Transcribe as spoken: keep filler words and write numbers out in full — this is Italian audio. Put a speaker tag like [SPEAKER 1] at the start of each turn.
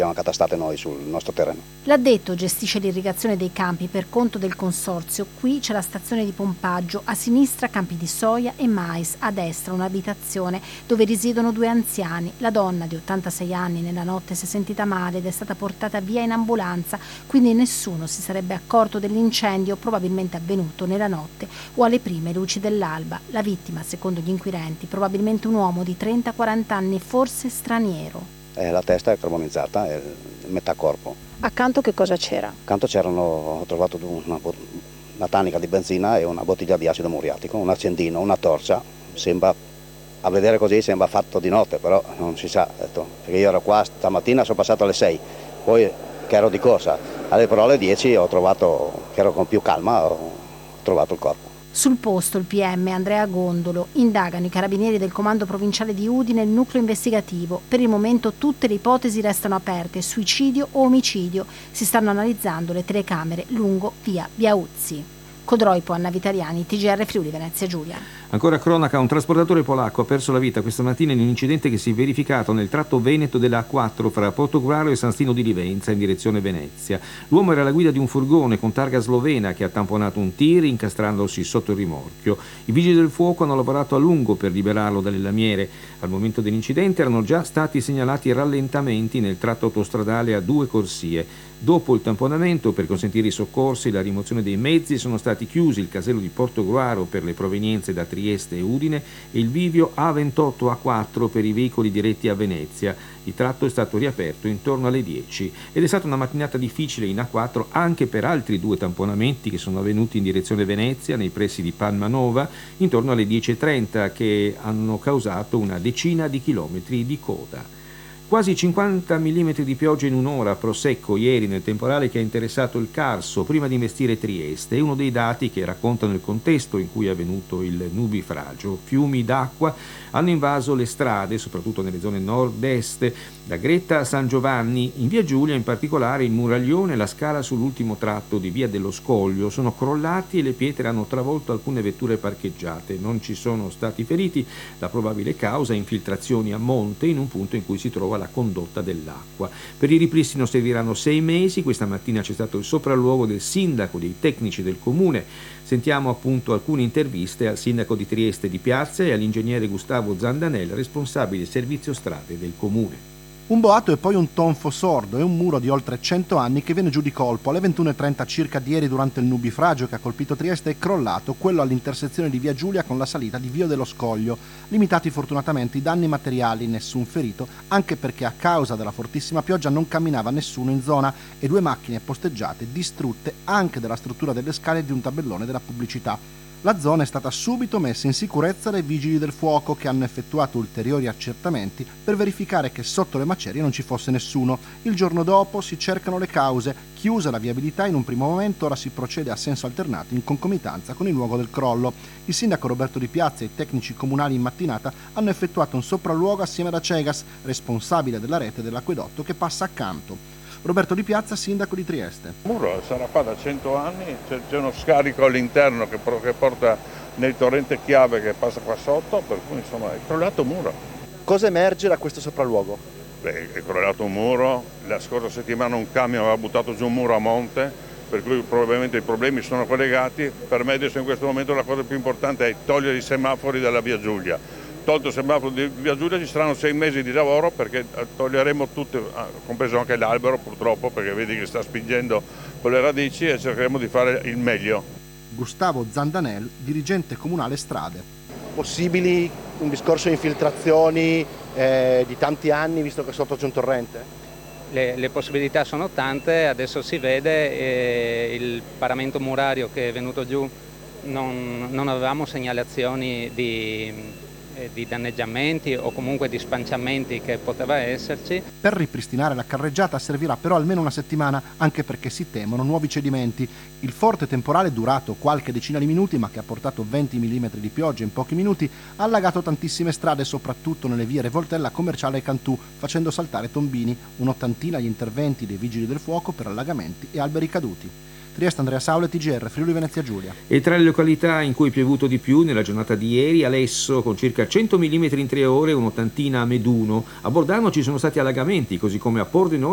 [SPEAKER 1] Abbiamo accatastato noi sul nostro terreno.
[SPEAKER 2] L'addetto gestisce l'irrigazione dei campi per conto del consorzio. Qui c'è la stazione di pompaggio, a sinistra campi di soia e mais, a destra un'abitazione dove risiedono due anziani. La donna di ottantasei anni nella notte si è sentita male ed è stata portata via in ambulanza, quindi nessuno si sarebbe accorto dell'incendio probabilmente avvenuto nella notte o alle prime luci dell'alba. La vittima, secondo gli inquirenti, probabilmente un uomo di trenta quaranta anni, forse straniero.
[SPEAKER 1] Eh, la testa è carbonizzata, è metà corpo.
[SPEAKER 2] Accanto che cosa c'era?
[SPEAKER 1] Accanto c'erano, ho trovato una, una tanica di benzina e una bottiglia di acido muriatico, un accendino, una torcia. Sembra, a vedere così sembra fatto di notte, però non si sa, detto, perché io ero qua stamattina, sono passato alle sei, poi che ero di corsa, alle però alle dieci ho trovato, che ero con più calma, ho trovato il corpo.
[SPEAKER 2] Sul posto il P M Andrea Gondolo. Indagano i carabinieri del comando provinciale di Udine e il nucleo investigativo. Per il momento tutte le ipotesi restano aperte: suicidio o omicidio. Si stanno analizzando le telecamere lungo via Biauzzi. Codroipo, Anna Vitaliani, T G R Friuli Venezia Giulia.
[SPEAKER 3] Ancora cronaca, un trasportatore polacco ha perso la vita questa mattina in un incidente che si è verificato nel tratto veneto della A quattro fra Portogruaro e San Stino di Livenza in direzione Venezia. L'uomo era alla guida di un furgone con targa slovena che ha tamponato un tir incastrandosi sotto il rimorchio. I vigili del fuoco hanno lavorato a lungo per liberarlo dalle lamiere. Al momento dell'incidente erano già stati segnalati rallentamenti nel tratto autostradale a due corsie. Dopo il tamponamento, per consentire i soccorsi e la rimozione dei mezzi, sono stati chiusi il casello di Portogruaro per le provenienze da Trieste e Udine e il bivio A ventotto A quattro per i veicoli diretti a Venezia. Il tratto è stato riaperto intorno alle dieci ed è stata una mattinata difficile in A quattro anche per altri due tamponamenti che sono avvenuti in direzione Venezia nei pressi di Palmanova intorno alle dieci e trenta che hanno causato una decina di chilometri di coda. Quasi cinquanta millimetri di pioggia in un'ora a Prosecco ieri nel temporale che ha interessato il Carso prima di investire Trieste. È uno dei dati che raccontano il contesto in cui è avvenuto il nubifragio. Fiumi d'acqua hanno invaso le strade, soprattutto nelle zone nord-est, da Gretta a San Giovanni. In via Giulia in particolare il muraglione e la scala sull'ultimo tratto di via dello Scoglio sono crollati e le pietre hanno travolto alcune vetture parcheggiate. Non ci sono stati feriti, la probabile causa infiltrazioni a monte in un punto in cui si trova la condotta dell'acqua. Per il ripristino serviranno sei mesi. Questa mattina c'è stato il sopralluogo del sindaco, dei tecnici del comune. Sentiamo appunto alcune interviste al sindaco di Trieste di Piazza e all'ingegnere Gustavo Zandanel, responsabile servizio strade del comune.
[SPEAKER 4] Un boato e poi un tonfo sordo e un muro di oltre cento anni che viene giù di colpo. Alle ventuno e trenta circa di ieri, durante il nubifragio che ha colpito Trieste, è crollato quello all'intersezione di via Giulia con la salita di via dello Scoglio. Limitati fortunatamente i danni materiali, nessun ferito, anche perché a causa della fortissima pioggia non camminava nessuno in zona e due macchine posteggiate distrutte anche della struttura delle scale e di un tabellone della pubblicità. La zona è stata subito messa in sicurezza dai vigili del fuoco che hanno effettuato ulteriori accertamenti per verificare che sotto le macerie non ci fosse nessuno. Il giorno dopo si cercano le cause. Chiusa la viabilità in un primo momento, ora si procede a senso alternato in concomitanza con il luogo del crollo. Il sindaco Roberto Di Piazza e i tecnici comunali in mattinata hanno effettuato un sopralluogo assieme ad Acegas, responsabile della rete dell'acquedotto che passa accanto. Roberto Di Piazza, sindaco di Trieste.
[SPEAKER 5] Il muro sarà qua da cento anni, c'è, c'è uno scarico all'interno che, che porta nel torrente Chiave che passa qua sotto, per cui insomma è crollato un muro.
[SPEAKER 4] Cosa emerge da questo sopralluogo?
[SPEAKER 5] Beh, è crollato un muro, la scorsa settimana un camion aveva buttato giù un muro a monte, per cui probabilmente i problemi sono collegati. Per me adesso in questo momento la cosa più importante è togliere i semafori dalla via Giulia. Tolto il semaforo di via Giulia ci saranno sei mesi di lavoro perché toglieremo tutte, compreso anche l'albero purtroppo, perché vedi che sta spingendo con le radici, e cercheremo di fare il meglio.
[SPEAKER 4] Gustavo Zandanel, dirigente comunale strade. Possibili un discorso di infiltrazioni eh, di tanti anni visto che sotto c'è un torrente?
[SPEAKER 6] Le, le possibilità sono tante, adesso si vede eh, il paramento murario che è venuto giù, non, non avevamo segnalazioni di... di danneggiamenti o comunque di spanciamenti che poteva esserci.
[SPEAKER 4] Per ripristinare la carreggiata servirà però almeno una settimana, anche perché si temono nuovi cedimenti. Il forte temporale, durato qualche decina di minuti ma che ha portato venti millimetri di pioggia in pochi minuti, ha allagato tantissime strade, soprattutto nelle vie Revoltella, Commerciale e Cantù, facendo saltare tombini, un'ottantina gli interventi dei vigili del fuoco per allagamenti e alberi caduti. Trieste, Andrea Saule, T G R Friuli Venezia Giulia.
[SPEAKER 3] E tra le località in cui è piovuto di più nella giornata di ieri, Alesso con circa cento millimetri in tre ore, un'ottantina a Meduno. A Bordano ci sono stati allagamenti, così come a Pordenone